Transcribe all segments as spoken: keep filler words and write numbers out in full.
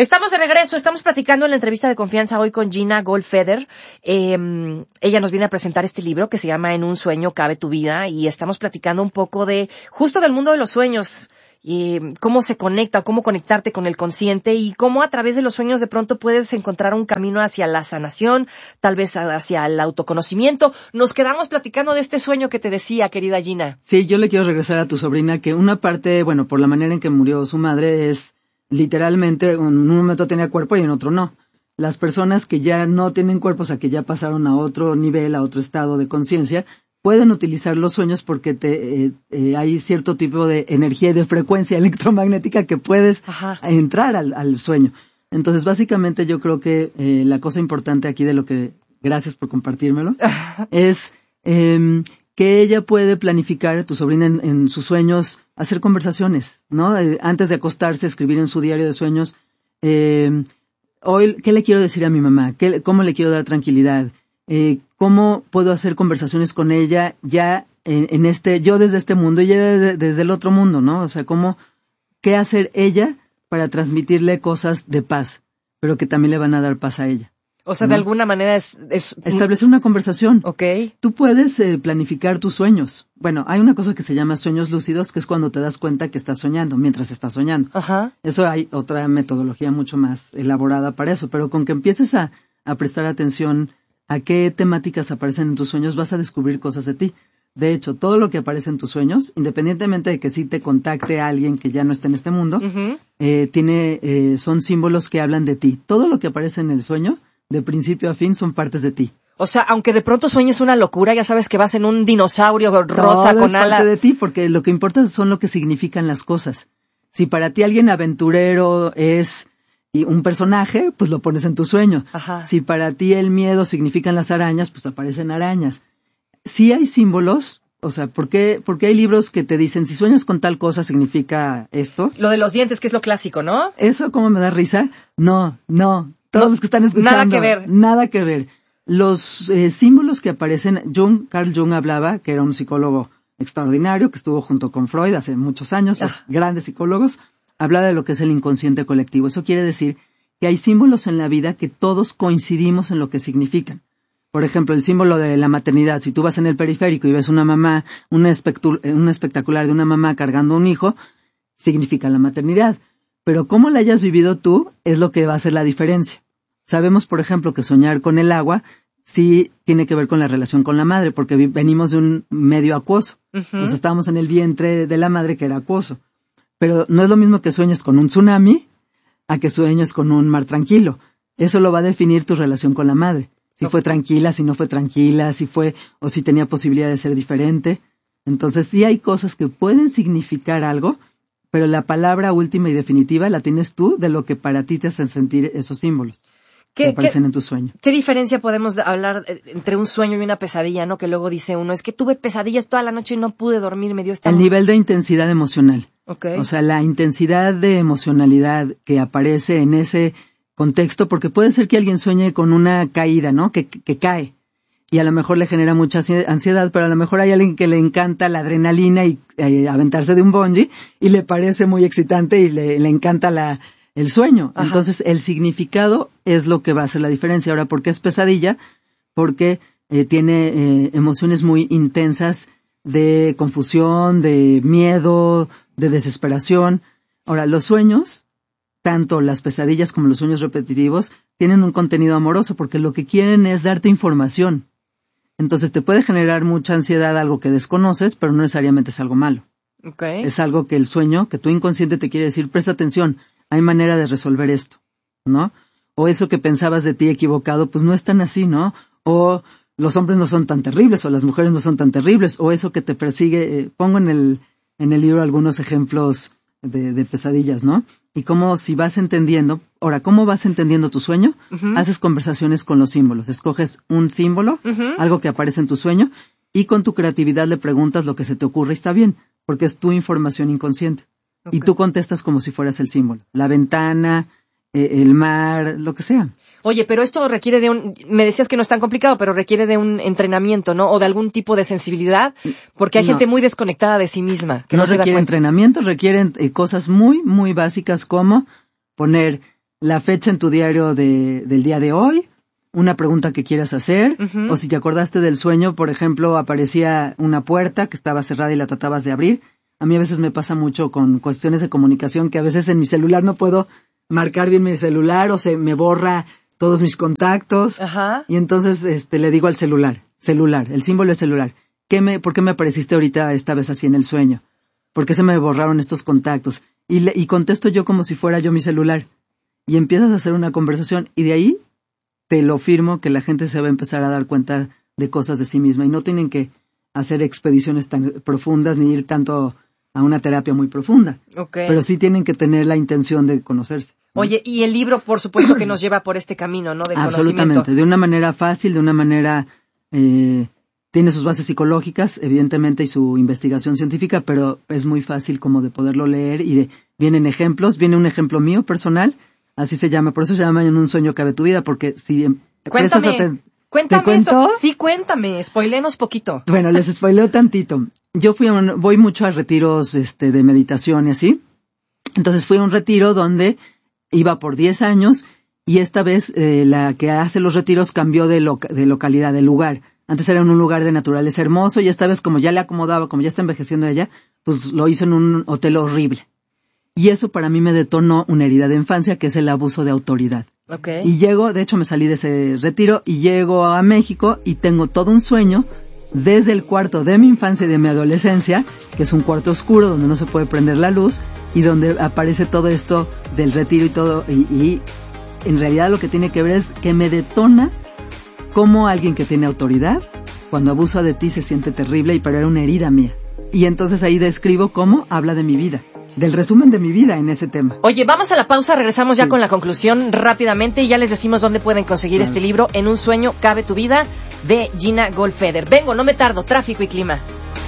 Estamos de regreso, estamos platicando en la entrevista de confianza hoy con Gina Goldfeder. Eh, ella nos viene a presentar este libro que se llama En un sueño cabe tu vida, y estamos platicando un poco de, justo del mundo de los sueños, y cómo se conecta, cómo conectarte con el consciente y cómo a través de los sueños de pronto puedes encontrar un camino hacia la sanación, tal vez hacia el autoconocimiento. Nos quedamos platicando de este sueño que te decía, querida Gina. Sí, yo le quiero regresar a tu sobrina, que una parte, bueno, por la manera en que murió su madre es literalmente, en un momento tenía cuerpo y en otro no. Las personas que ya no tienen cuerpo, o sea, que ya pasaron a otro nivel, a otro estado de conciencia, pueden utilizar los sueños porque te, eh, eh, hay cierto tipo de energía y de frecuencia electromagnética que puedes Ajá. entrar al, al sueño. Entonces, básicamente yo creo que eh, la cosa importante aquí de lo que, gracias por compartírmelo, es eh, que ella puede planificar, tu sobrina en, en sus sueños, hacer conversaciones, ¿no? Eh, antes de acostarse, escribir en su diario de sueños, eh, hoy, ¿qué le quiero decir a mi mamá? ¿Qué, ¿Cómo le quiero dar tranquilidad? Eh, ¿Cómo puedo hacer conversaciones con ella ya en, en este, yo desde este mundo y ella desde, desde el otro mundo, ¿no? O sea, ¿cómo, qué hacer ella para transmitirle cosas de paz, pero que también le van a dar paz a ella? O sea, ¿no? De alguna manera es... es... establecer una conversación. Ok. Tú puedes eh, planificar tus sueños. Bueno, hay una cosa que se llama sueños lúcidos, que es cuando te das cuenta que estás soñando, mientras estás soñando. Ajá. Eso hay otra metodología mucho más elaborada para eso, pero con que empieces a, a prestar atención a qué temáticas aparecen en tus sueños, vas a descubrir cosas de ti. De hecho, todo lo que aparece en tus sueños, independientemente de que sí te contacte a alguien que ya no esté en este mundo, uh-huh. eh, tiene, eh, son símbolos que hablan de ti. Todo lo que aparece en el sueño, de principio a fin, son partes de ti. O sea, aunque de pronto sueñes una locura, ya sabes que vas en un dinosaurio rosa todo con es ala. parte de ti, porque lo que importa son lo que significan las cosas. Si para ti alguien aventurero es y un personaje, pues lo pones en tu sueño. Ajá. Si para ti el miedo significan las arañas, pues aparecen arañas. Sí hay símbolos, o sea, ¿por qué, por qué hay libros que te dicen, si sueñas con tal cosa significa esto? Lo de los dientes, que es lo clásico, ¿no? ¿Eso cómo me da risa? No, no. Todos no, los que están escuchando. Nada que ver. Nada que ver. Los eh, símbolos que aparecen, Jung, Carl Jung hablaba, que era un psicólogo extraordinario, que estuvo junto con Freud hace muchos años, los ah. grandes psicólogos, hablaba de lo que es el inconsciente colectivo. Eso quiere decir que hay símbolos en la vida que todos coincidimos en lo que significan. Por ejemplo, el símbolo de la maternidad. Si tú vas en el periférico y ves una mamá, un, espectu- un espectacular de una mamá cargando un hijo, significa la maternidad. Pero cómo la hayas vivido tú es lo que va a hacer la diferencia. Sabemos, por ejemplo, que soñar con el agua sí tiene que ver con la relación con la madre, porque vi- venimos de un medio acuoso. Uh-huh. Nos estábamos en el vientre de la madre que era acuoso. Pero no es lo mismo que sueñes con un tsunami a que sueñes con un mar tranquilo. Eso lo va a definir tu relación con la madre. Si okay. fue tranquila, si no fue tranquila, si fue o si tenía posibilidad de ser diferente. Entonces sí hay cosas que pueden significar algo, pero la palabra última y definitiva la tienes tú de lo que para ti te hacen sentir esos símbolos que aparecen qué, en tu sueño. ¿Qué diferencia podemos hablar entre un sueño y una pesadilla, no? Que luego dice uno, es que tuve pesadillas toda la noche y no pude dormir, me dio esta... El nivel de intensidad emocional. Okay. O sea, la intensidad de emocionalidad que aparece en ese contexto, porque puede ser que alguien sueñe con una caída, ¿no? Que, que, que cae. Y a lo mejor le genera mucha ansiedad, pero a lo mejor hay alguien que le encanta la adrenalina y eh, aventarse de un bungee y le parece muy excitante y le, le encanta la, el sueño. Ajá. Entonces, el significado es lo que va a hacer la diferencia. Ahora, ¿por qué es pesadilla? Porque eh, tiene eh, emociones muy intensas de confusión, de miedo, de desesperación. Ahora, los sueños, tanto las pesadillas como los sueños repetitivos, tienen un contenido amoroso porque lo que quieren es darte información. Entonces te puede generar mucha ansiedad algo que desconoces, pero no necesariamente es algo malo. Okay. Es algo que el sueño, que tu inconsciente te quiere decir, presta atención, hay manera de resolver esto, ¿no? O eso que pensabas de ti equivocado, pues no es tan así, ¿no? O los hombres no son tan terribles, o las mujeres no son tan terribles, o eso que te persigue. Eh, pongo en el, en el libro algunos ejemplos de, de pesadillas, ¿no? Y cómo si vas entendiendo, ahora, ¿cómo vas entendiendo tu sueño? Uh-huh. Haces conversaciones con los símbolos, escoges un símbolo, uh-huh. algo que aparece en tu sueño, y con tu creatividad le preguntas lo que se te ocurre y está bien, porque es tu información inconsciente. Okay. Y tú contestas como si fueras el símbolo. La ventana, eh, el mar, lo que sea. Oye, pero esto requiere de un... Me decías que no es tan complicado, pero requiere de un entrenamiento, ¿no? O de algún tipo de sensibilidad, porque hay no. gente muy desconectada de sí misma. Que no no se requiere da entrenamiento, requieren eh, cosas muy, muy básicas como poner la fecha en tu diario de, del día de hoy, una pregunta que quieras hacer, uh-huh. o si te acordaste del sueño, por ejemplo, aparecía una puerta que estaba cerrada y la tratabas de abrir. A mí a veces me pasa mucho con cuestiones de comunicación que a veces en mi celular no puedo marcar bien mi celular o se me borra todos mis contactos. Ajá. Y entonces este le digo al celular, celular, el símbolo es celular. ¿Qué me, ¿Por qué me apareciste ahorita esta vez así en el sueño? ¿Por qué se me borraron estos contactos? Y, le, y contesto yo como si fuera yo mi celular. Y empiezas a hacer una conversación y de ahí te lo firmo que la gente se va a empezar a dar cuenta de cosas de sí misma y no tienen que hacer expediciones tan profundas ni ir tanto a una terapia muy profunda. Okay. Pero sí tienen que tener la intención de conocerse, ¿no? Oye, y el libro, por supuesto, que nos lleva por este camino, ¿no? Del Absolutamente, conocimiento. De una manera fácil, de una manera... Eh, tiene sus bases psicológicas, evidentemente, y su investigación científica, pero es muy fácil como de poderlo leer y de, vienen ejemplos, viene un ejemplo mío personal, así se llama, por eso se llama En un sueño cabe tu vida, porque si Cuéntame, aten- cuéntame eso, sí, cuéntame, spoilenos poquito. Bueno, les spoileo tantito. Yo fui a un, voy mucho a retiros este de meditación y así, entonces fui a un retiro donde iba por diez años y esta vez eh, la que hace los retiros cambió de, loca- de localidad, de lugar. Antes era en un lugar de naturaleza hermoso y esta vez como ya le acomodaba, como ya está envejeciendo ella, pues lo hizo en un hotel horrible. Y eso para mí me detonó una herida de infancia que es el abuso de autoridad. Okay. Y llego, de hecho me salí de ese retiro y llego a México y tengo todo un sueño desde el cuarto de mi infancia y de mi adolescencia, que es un cuarto oscuro donde no se puede prender la luz y donde aparece todo esto del retiro y todo. Y, y en realidad lo que tiene que ver es que me detona cómo alguien que tiene autoridad, cuando abusa de ti se siente terrible y para era una herida mía. Y entonces ahí describo cómo habla de mi vida, del resumen de mi vida en ese tema. Oye, vamos a la pausa, regresamos ya sí. con la conclusión rápidamente y ya les decimos dónde pueden conseguir claro. este libro, En un sueño cabe tu vida, de Gina Goldfeder. Vengo, no me tardo, tráfico y clima.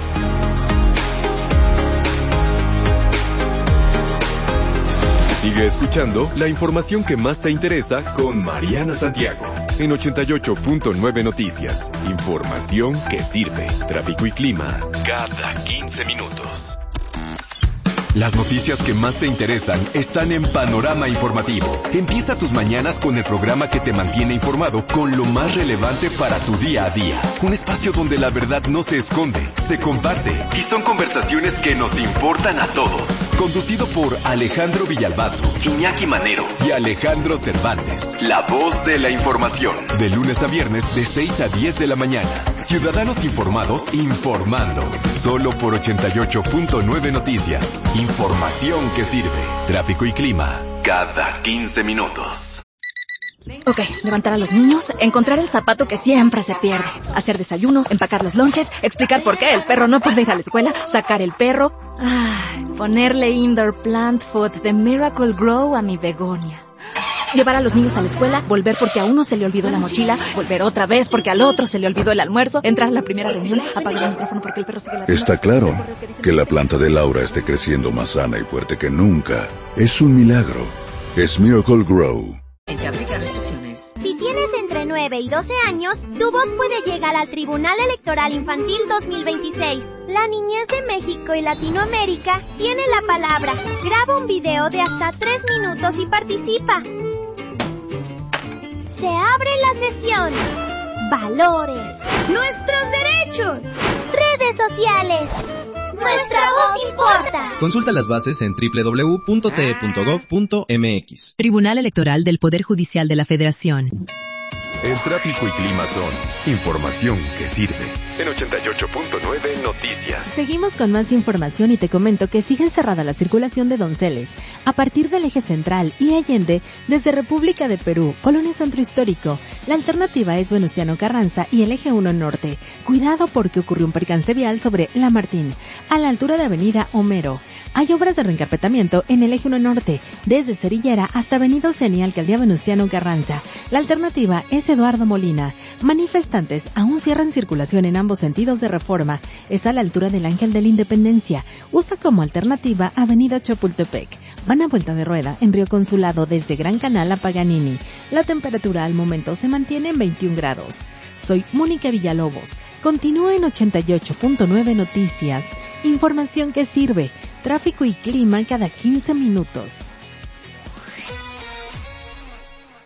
Sigue escuchando la información que más te interesa con Mariana Santiago en ochenta y ocho punto nueve Noticias. Información que sirve. Tráfico y clima cada quince minutos. Las noticias que más te interesan están en Panorama Informativo. Empieza tus mañanas con el programa que te mantiene informado con lo más relevante para tu día a día. Un espacio donde la verdad no se esconde, se comparte y son conversaciones que nos importan a todos. Conducido por Alejandro Villalbazo, Iñaki Manero y Alejandro Cervantes. La voz de la información. De lunes a viernes de seis a diez de la mañana. Ciudadanos informados informando. Solo por ochenta y ocho punto nueve Noticias. Información que sirve. Tráfico y clima cada quince minutos. Ok, levantar a los niños, encontrar el zapato que siempre se pierde, hacer desayuno, empacar los lonches, explicar por qué el perro no puede ir a la escuela, sacar el perro, ay, ponerle indoor plant food de Miracle Grow a mi begonia. Llevar a los niños a la escuela, volver porque a uno se le olvidó la mochila, volver otra vez porque al otro se le olvidó el almuerzo, entrar a la primera reunión, apagar el micrófono porque el perro sigue la... Está claro que la planta de Laura esté creciendo más sana y fuerte que nunca. Es un milagro. Es Miracle Grow. Si tienes entre nueve y doce años, tu voz puede llegar al Tribunal Electoral Infantil dos mil veintiséis. La niñez de México y Latinoamérica tiene la palabra. Graba un video de hasta tres minutos y participa. Se abre la sesión. Valores. Nuestros derechos. Redes sociales. Nuestra voz importa. Consulta las bases en doble u doble u doble u punto t e punto gov punto m x. Tribunal Electoral del Poder Judicial de la Federación. El tráfico y clima son información que sirve. En ochenta y ocho punto nueve Noticias. Seguimos con más información y te comento que sigue cerrada la circulación de Donceles a partir del eje central y Allende desde República de Perú, Colonia Centro Histórico. La alternativa es Venustiano Carranza y el eje uno Norte. Cuidado porque ocurrió un percance vial sobre La Martín, a la altura de Avenida Homero. Hay obras de reencarpetamiento en el eje uno Norte, desde Cerillera hasta Avenida Oceanía, Alcaldía Venustiano Carranza. La alternativa es Eduardo Molina. Manifestantes aún cierran circulación en ambos sentidos de Reforma. Es a la altura del Ángel de la Independencia. Usa como alternativa Avenida Chapultepec. Van a vuelta de rueda en Río Consulado desde Gran Canal a Paganini. La temperatura al momento se mantiene en veintiún grados. Soy Mónica Villalobos. Continúa en ochenta y ocho punto nueve Noticias. Información que sirve. Tráfico y clima cada quince minutos.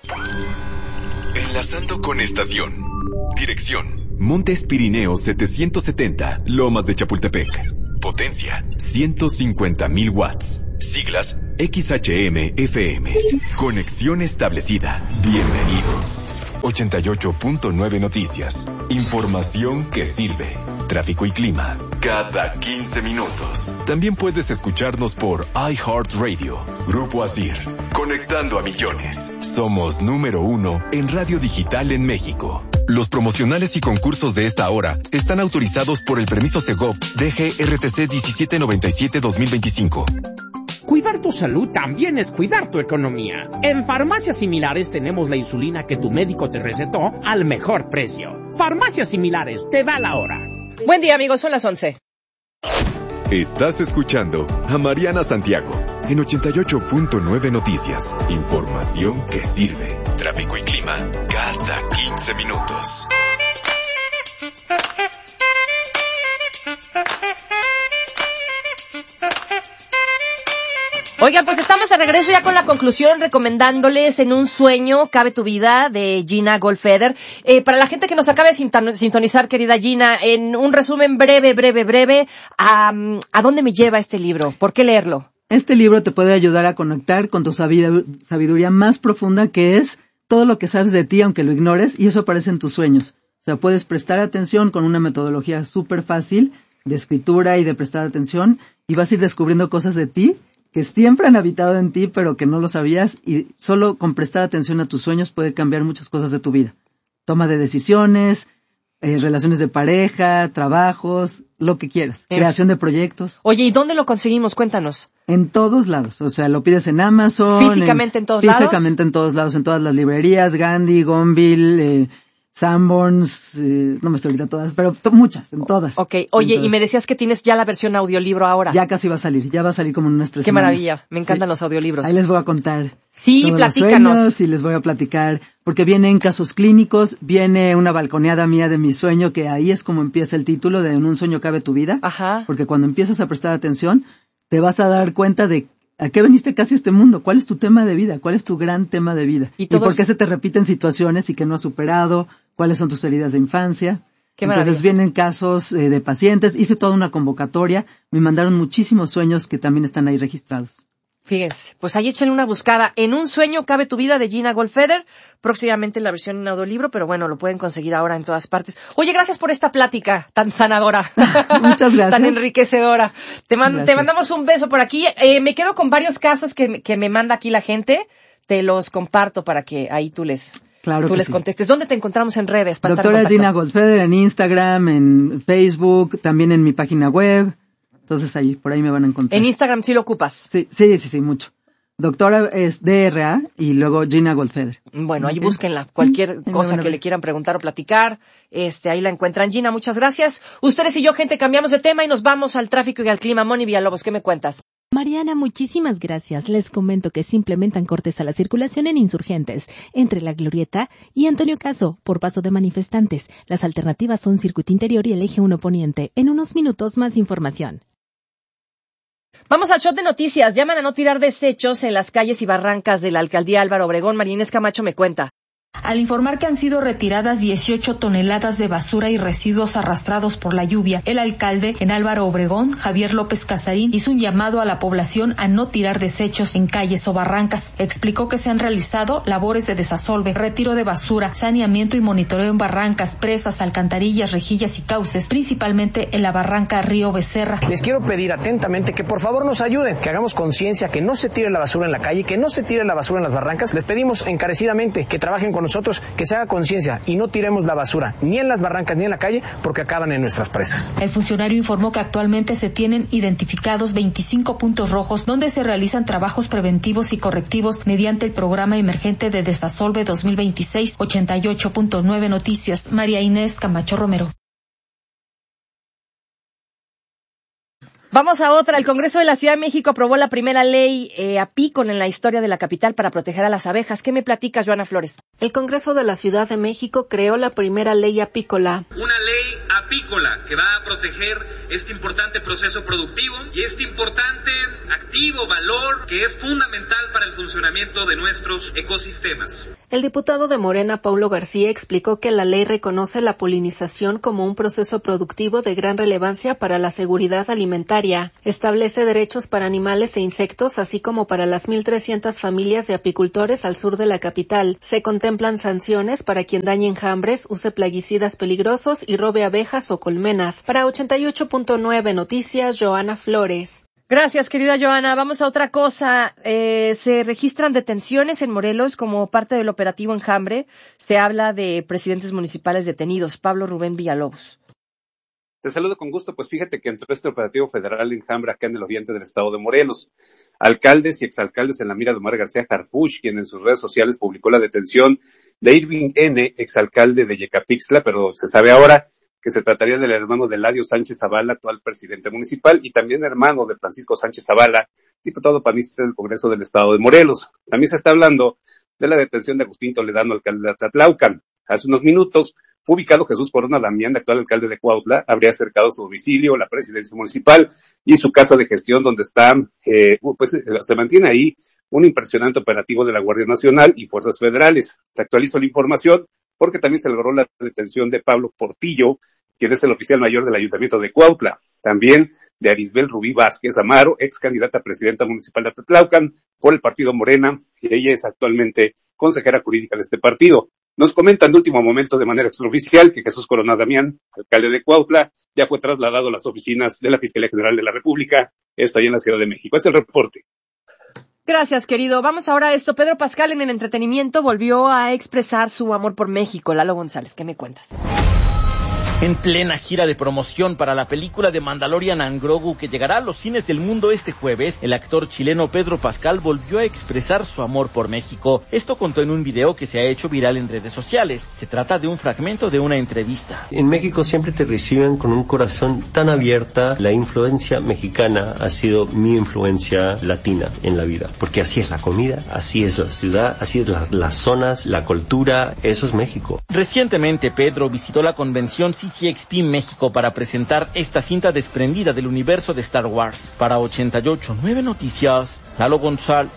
Enlazando con estación. Dirección: Montes Pirineos setecientos setenta, Lomas de Chapultepec. Potencia: ciento cincuenta mil watts. Siglas: X H M F M. Conexión establecida. Bienvenido. ochenta y ocho punto nueve Noticias. Información que sirve. Tráfico y clima cada quince minutos. También puedes escucharnos por iHeartRadio. Grupo Asir. Conectando a millones. Somos número uno en radio digital en México. Los promocionales y concursos de esta hora están autorizados por el permiso Segov D G R T C diecisiete noventa y siete dos mil veinticinco. Cuidar tu salud también es cuidar tu economía. En Farmacias Similares tenemos la insulina que tu médico te recetó al mejor precio. Farmacias Similares, te da la hora. Buen día, amigos, son las once. Estás escuchando a Mariana Santiago en ochenta y ocho punto nueve Noticias. Información que sirve. Tráfico y clima cada quince minutos. Oigan, pues estamos de regreso ya con la conclusión, recomendándoles En un sueño cabe tu vida, de Gina Goldfeder. Eh, para la gente que nos acaba de sintonizar, querida Gina, en un resumen breve, breve, breve, ¿a, ¿a dónde me lleva este libro? ¿Por qué leerlo? Este libro te puede ayudar a conectar con tu sabiduría más profunda, que es todo lo que sabes de ti, aunque lo ignores, y eso aparece en tus sueños. O sea, puedes prestar atención con una metodología súper fácil de escritura y de prestar atención, y vas a ir descubriendo cosas de ti que siempre han habitado en ti, pero que no lo sabías, y solo con prestar atención a tus sueños puede cambiar muchas cosas de tu vida. Toma de decisiones, eh, relaciones de pareja, trabajos, lo que quieras. Eh. Creación de proyectos. Oye, ¿y dónde lo conseguimos? Cuéntanos. En todos lados. O sea, lo pides en Amazon. ¿Físicamente en, en todos físicamente lados? Físicamente en todos lados, en todas las librerías, Gandhi, Gonville, eh, Sanborns, eh, no me estoy ahorita todas, pero to- muchas, en todas. Ok, oye, todas. Y me decías que tienes ya la versión audiolibro ahora. Ya casi va a salir, ya va a salir como en unas tres Qué semanas. maravilla, me encantan sí. los audiolibros. Ahí les voy a contar. Sí, todos platícanos. Los sueños y les voy a platicar, porque vienen casos clínicos, viene una balconeada mía de mi sueño, que ahí es como empieza el título de En un sueño cabe tu vida. Ajá. Porque cuando empiezas a prestar atención, te vas a dar cuenta de ¿a qué veniste casi a este mundo? ¿Cuál es tu tema de vida? ¿Cuál es tu gran tema de vida? ¿Y, todos... ¿Y por qué se te repiten situaciones y que no has superado? ¿Cuáles son tus heridas de infancia? Qué Entonces maravilla. Vienen casos eh, de pacientes. Hice toda una convocatoria. Me mandaron muchísimos sueños que también están ahí registrados. Fíjense, pues ahí échenle una buscada. En un sueño cabe tu vida, de Gina Goldfeder. Próximamente la versión en audiolibro, pero bueno, lo pueden conseguir ahora en todas partes. Oye, gracias por esta plática tan sanadora. Muchas gracias. Tan enriquecedora. Te, man- te mandamos un beso por aquí. Eh, me quedo con varios casos que, que me manda aquí la gente. Te los comparto para que ahí tú les, claro tú les sí. contestes. ¿Dónde te encontramos en redes? Para Doctora estar en Gina Goldfeder en Instagram, en Facebook, también en mi página web. Entonces ahí, por ahí me van a encontrar. En Instagram sí lo ocupas. Sí, sí, sí, sí, mucho. Doctora es D R A y luego Gina Goldfeder. Bueno, ahí búsquenla. Cualquier sí, cosa que le quieran preguntar o platicar, este, ahí la encuentran. Gina, muchas gracias. Ustedes y yo, gente, cambiamos de tema y nos vamos al tráfico y al clima. Moni Villalobos, ¿qué me cuentas? Mariana, muchísimas gracias. Les comento que se implementan cortes a la circulación en Insurgentes, entre La Glorieta y Antonio Caso, por paso de manifestantes. Las alternativas son Circuito Interior y el Eje uno Poniente. En unos minutos, más información. Vamos al shot de noticias. Llaman a no tirar desechos en las calles y barrancas de la alcaldía Álvaro Obregón. María Inés Camacho me cuenta. Al informar que han sido retiradas dieciocho toneladas de basura y residuos arrastrados por la lluvia, el alcalde en Álvaro Obregón, Javier López Casarín, hizo un llamado a la población a no tirar desechos en calles o barrancas. Explicó que se han realizado labores de desasolve, retiro de basura, saneamiento y monitoreo en barrancas, presas, alcantarillas, rejillas y cauces, principalmente en la barranca Río Becerra. Les quiero pedir atentamente que por favor nos ayuden, que hagamos conciencia, que no se tire la basura en la calle, que no se tire la basura en las barrancas. Les pedimos encarecidamente que trabajen con nosotros, que se haga conciencia y no tiremos la basura ni en las barrancas ni en la calle, porque acaban en nuestras presas. El funcionario informó que actualmente se tienen identificados veinticinco puntos rojos donde se realizan trabajos preventivos y correctivos mediante el programa emergente de Desasolve dos mil veintiséis. ochenta y ocho punto nueve Noticias, María Inés Camacho Romero. Vamos a otra. El Congreso de la Ciudad de México aprobó la primera ley eh, apícola en la historia de la capital para proteger a las abejas. ¿Qué me platicas, Joana Flores? El Congreso de la Ciudad de México creó la primera ley apícola. Una ley apícola que va a proteger este importante proceso productivo y este importante activo, valor que es fundamental para el funcionamiento de nuestros ecosistemas. El diputado de Morena, Paulo García, explicó que la ley reconoce la polinización como un proceso productivo de gran relevancia para la seguridad alimentaria. Establece derechos para animales e insectos, así como para las mil trescientas familias de apicultores al sur de la capital. Se contemplan sanciones para quien dañe enjambres, use plaguicidas peligrosos y robe abejas o colmenas. Para ochenta y ocho punto nueve Noticias, Joana Flores. Gracias, querida Joana. Vamos a otra cosa. Eh, se registran detenciones en Morelos como parte del operativo Enjambre. Se habla de presidentes municipales detenidos. Pablo Rubén Villalobos. Te saludo con gusto. Pues fíjate que entró este operativo federal Enjambre acá en el oriente del estado de Morelos. Alcaldes y exalcaldes en la mira de Omar García Harfuch, quien en sus redes sociales publicó la detención de Irving N., exalcalde de Yecapixtla, pero se sabe ahora que se trataría del hermano de Eladio Sánchez Zavala, actual presidente municipal, y también hermano de Francisco Sánchez Zavala, diputado panista del Congreso del Estado de Morelos. También se está hablando de la detención de Agustín Toledano, alcalde de Tlatlaucan. Hace unos minutos fue ubicado Jesús Corona Damián, actual alcalde de Cuautla. Habría acercado su domicilio, la presidencia municipal y su casa de gestión, donde está, eh, pues se mantiene ahí un impresionante operativo de la Guardia Nacional y Fuerzas Federales. Te actualizo la información, porque también se logró la detención de Pablo Portillo, quien es el oficial mayor del Ayuntamiento de Cuautla. También de Arisbel Rubí Vázquez Amaro, ex candidata a presidenta municipal de Tlatlaucan por el partido Morena, y ella es actualmente consejera jurídica de este partido. Nos comentan de último momento de manera extraoficial que Jesús Corona Damián, alcalde de Cuautla, ya fue trasladado a las oficinas de la Fiscalía General de la República, esto ahí en la Ciudad de México. Es el reporte. Gracias, querido. Vamos ahora a esto. Pedro Pascal en el entretenimiento volvió a expresar su amor por México. Lalo González, ¿qué me cuentas? En plena gira de promoción para la película de Mandalorian and Grogu, que llegará a los cines del mundo este jueves, el actor chileno Pedro Pascal volvió a expresar su amor por México. Esto contó en un video que se ha hecho viral en redes sociales. Se trata de un fragmento de una entrevista. En México siempre te reciben con un corazón tan abierta. La influencia mexicana ha sido mi influencia latina en la vida, porque así es la comida, así es la ciudad, así es la, las zonas, la cultura, eso es México. Recientemente Pedro visitó la convención C C X P México para presentar esta cinta desprendida del universo de Star Wars. Para ochenta y ocho punto nueve Noticias, Lalo González.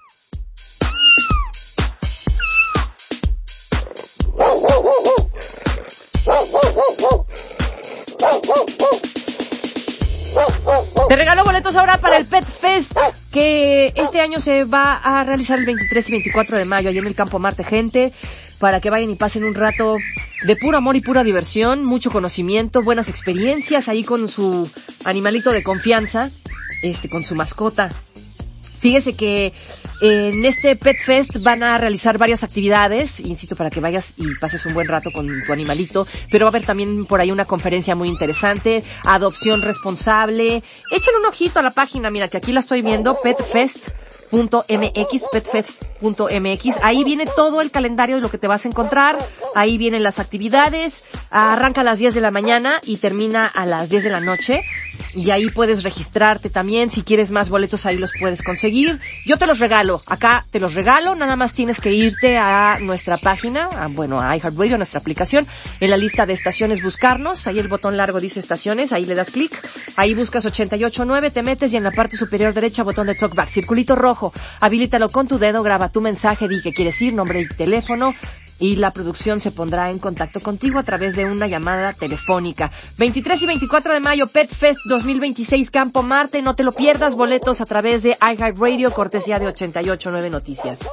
Te regalo boletos ahora para el Pet Fest, que este año se va a realizar el veintitrés y veinticuatro de mayo, allí en el Campo Marte. Gente, para que vayan y pasen un rato de puro amor y pura diversión, mucho conocimiento, buenas experiencias ahí con su animalito de confianza, este, con su mascota. Fíjese que en este Pet Fest van a realizar varias actividades, insisto, para que vayas y pases un buen rato con tu animalito, pero va a haber también por ahí una conferencia muy interesante, adopción responsable. Échale un ojito a la página, mira que aquí la estoy viendo, petfest punto m x, petfest punto m x. Ahí viene todo el calendario de lo que te vas a encontrar, ahí vienen las actividades, arranca a las diez de la mañana y termina a las diez de la noche. Y ahí puedes registrarte también. Si quieres más boletos, ahí los puedes conseguir. Yo te los regalo. Acá te los regalo. Nada más tienes que irte a nuestra página, a, bueno, a iHeartRadio, nuestra aplicación. En la lista de estaciones, buscarnos. Ahí el botón largo dice estaciones. Ahí le das clic. Ahí buscas ochenta y ocho punto nueve, te metes y en la parte superior derecha, botón de talkback. Circulito rojo. Habilítalo con tu dedo. Graba tu mensaje. Di que quieres ir, nombre y teléfono. Y la producción se pondrá en contacto contigo a través de una llamada telefónica. veintitrés y veinticuatro de mayo, Pet Fest dos mil veintiséis, Campo Marte. No te lo pierdas. Boletos a través de iHeartRadio, cortesía de ochenta y ocho punto nueve Noticias.